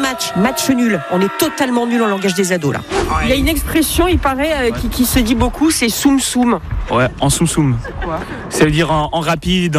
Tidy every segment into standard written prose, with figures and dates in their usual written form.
match nul. On est totalement nul en langage des ados là. Il y a une expression, il paraît, qui se dit beaucoup, c'est soum soum. Ouais, en soum soum. C'est quoi ? Ça veut dire en rapide,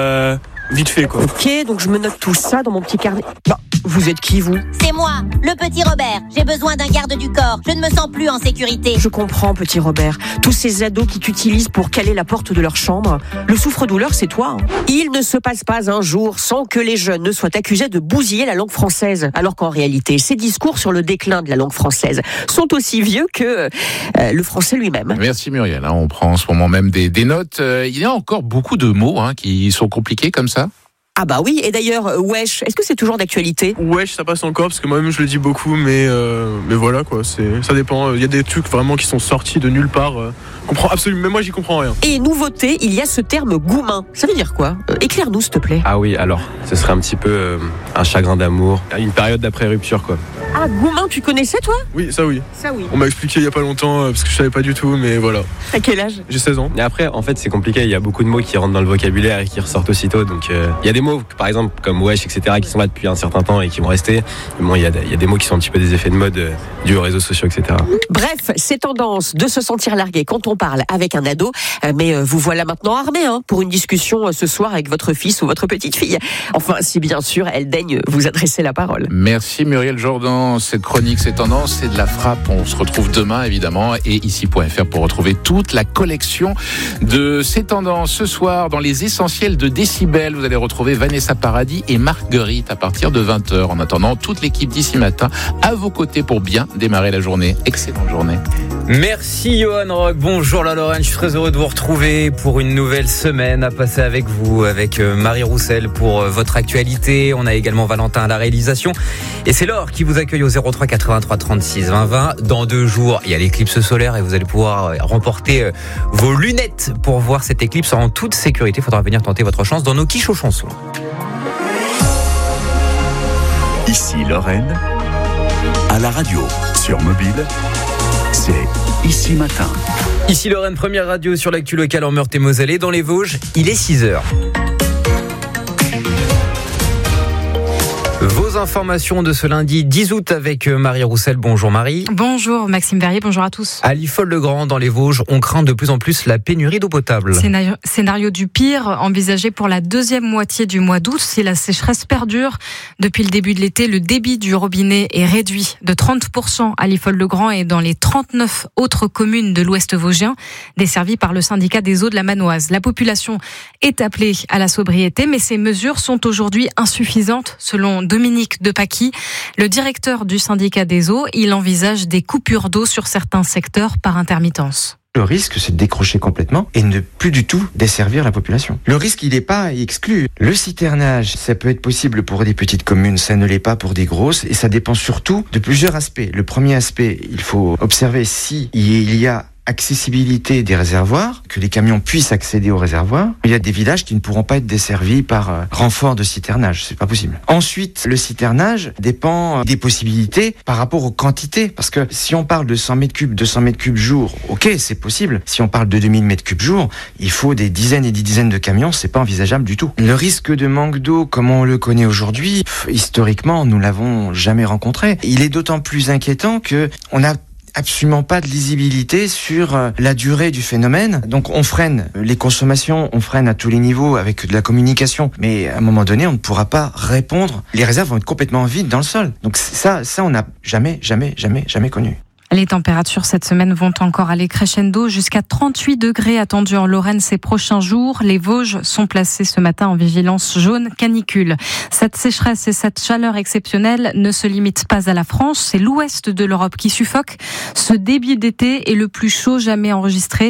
vite fait quoi. Ok, donc je me note tout ça dans mon petit carnet. Bah, vous êtes qui vous ? C'est moi, le petit Robert. J'ai besoin d'un garde du corps. Je ne me sens plus en sécurité. Je comprends, petit Robert. Tous ces ados qui t'utilisent pour caler la porte de leur chambre. Le souffre-douleur, c'est toi. Il ne se passe pas un jour sans que les jeunes ne soient accusés de bousiller la langue française. Alors qu'en réalité, ces discours sur le déclin de la langue française sont aussi vieux que le français lui-même. Merci Muriel. On prend en ce moment même des notes. Il y a encore beaucoup de mots qui sont compliqués comme ça. Ah bah oui, et d'ailleurs, wesh, est-ce que c'est toujours d'actualité ? Wesh, ça passe encore, parce que moi-même je le dis beaucoup, mais voilà quoi, ça dépend. Il y a des trucs vraiment qui sont sortis de nulle part. Comprends absolument, même moi j'y comprends rien. Et nouveauté, il y a ce terme goumin. Ça veut dire quoi ? Éclaire-nous s'il te plaît. Ah oui, alors, ce serait un petit peu un chagrin d'amour, une période d'après-rupture quoi. Ah, goumin, tu connaissais toi ? Oui, ça oui. Ça oui. On m'a expliqué il y a pas longtemps, parce que je savais pas du tout, mais voilà. À quel âge ? J'ai 16 ans. Et après, en fait, c'est compliqué, il y a beaucoup de mots qui rentrent dans le vocabulaire et qui ressortent aussitôt, donc il y a des mots, par exemple, comme wesh, etc., qui sont là depuis un certain temps et qui vont rester. Mais bon, il y a des mots qui sont un petit peu des effets de mode dus aux réseaux sociaux, etc. Bref, c'est tendance de se sentir largué quand on parle avec un ado, mais vous voilà maintenant armé pour une discussion ce soir avec votre fils ou votre petite fille. Enfin, si bien sûr, elle daigne vous adresser la parole. Merci Muriel Jourdan. Cette chronique, c'est tendance, c'est de la frappe. On se retrouve demain, évidemment, et ici.fr pour retrouver toute la collection de ces tendances. Ce soir, dans les essentiels de Décibel, vous allez retrouver Vanessa Paradis et Marguerite à partir de 20h. En attendant, toute l'équipe d'ici matin à vos côtés pour bien démarrer la journée. Excellente journée. Merci Johan Rock, bonjour la Lorraine, je suis très heureux de vous retrouver pour une nouvelle semaine à passer avec vous, avec Marie Roussel pour votre actualité. On a également Valentin à la réalisation et c'est Laure qui vous accueille au 03 83 36 20 20. Dans 2 jours, il y a l'éclipse solaire et vous allez pouvoir remporter vos lunettes pour voir cette éclipse en toute sécurité. Il faudra venir tenter votre chance dans nos quiches aux chansons. Ici Lorraine, à la radio, sur mobile, c'est Ici Matin. Ici Lorraine, première radio sur l'actu locale en Meurthe-et-Moselle et dans les Vosges, il est 6h. Vos informations de ce lundi 10 août avec Marie Roussel. Bonjour Marie. Bonjour Maxime Verrier, bonjour à tous. À Liffol-le-Grand, dans les Vosges, on craint de plus en plus la pénurie d'eau potable. Scénario du pire envisagé pour la deuxième moitié du mois d'août. Si la sécheresse perdure, depuis le début de l'été, le débit du robinet est réduit de 30% à Liffol-le-Grand et dans les 39 autres communes de l'Ouest vosgien, desservies par le syndicat des eaux de la Manoise. La population est appelée à la sobriété, mais ces mesures sont aujourd'hui insuffisantes, selon Dominique Depaky, le directeur du syndicat des eaux. Il envisage des coupures d'eau sur certains secteurs par intermittence. Le risque, c'est de décrocher complètement et ne plus du tout desservir la population. Le risque, il n'est pas exclu. Le citernage, ça peut être possible pour des petites communes, ça ne l'est pas pour des grosses, et ça dépend surtout de plusieurs aspects. Le premier aspect, il faut observer si il y a accessibilité des réservoirs, que les camions puissent accéder aux réservoirs. Il y a des villages qui ne pourront pas être desservis par renfort de citernage, c'est pas possible. Ensuite, le citernage dépend des possibilités par rapport aux quantités, parce que si on parle de 100 mètres cubes, 200 mètres cubes jour, ok, c'est possible. Si on parle de 2000 mètres cubes jour, il faut des dizaines et des dizaines de camions, c'est pas envisageable du tout. Le risque de manque d'eau, comme on le connaît aujourd'hui, historiquement, nous l'avons jamais rencontré. Il est d'autant plus inquiétant que on a absolument pas de lisibilité sur la durée du phénomène. Donc on freine les consommations, on freine à tous les niveaux avec de la communication. Mais à un moment donné, on ne pourra pas répondre. Les réserves vont être complètement vides dans le sol. Donc ça on n'a jamais connu. Les températures cette semaine vont encore aller crescendo jusqu'à 38 degrés attendus en Lorraine ces prochains jours. Les Vosges sont placés ce matin en vigilance jaune canicule. Cette sécheresse et cette chaleur exceptionnelle ne se limitent pas à la France. C'est l'ouest de l'Europe qui suffoque. Ce début d'été est le plus chaud jamais enregistré.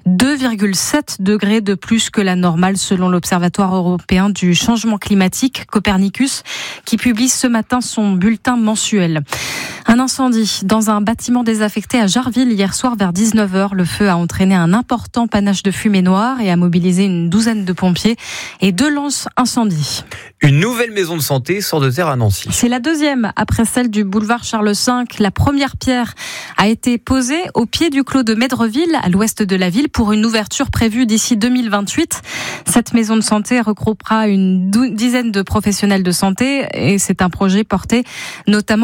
2,7 degrés de plus que la normale selon l'Observatoire européen du changement climatique Copernicus qui publie ce matin son bulletin mensuel. Un incendie dans un bâtiment désaffecté à Jarville hier soir vers 19h. Le feu a entraîné un important panache de fumée noire et a mobilisé une douzaine de pompiers et 2 lances incendie. Une nouvelle maison de santé sort de terre à Nancy. C'est la deuxième après celle du boulevard Charles V. La première pierre a été posée au pied du clos de Médreville, à l'ouest de la ville, pour une ouverture prévue d'ici 2028. Cette maison de santé regroupera une dizaine de professionnels de santé et c'est un projet porté notamment